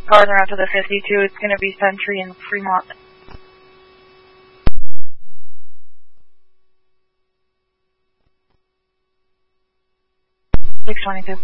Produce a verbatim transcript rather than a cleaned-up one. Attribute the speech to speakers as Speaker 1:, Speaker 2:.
Speaker 1: Cars around to the fifty-two, it's going to be Century and Fremont. six twenty-two.